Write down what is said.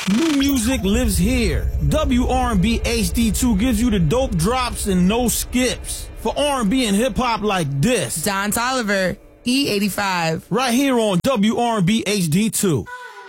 New music lives here. WRB HD2 gives you the dope drops and no skips. For R&B and hip-hop like this. Don Toliver, E85. Right here on WRB HD2.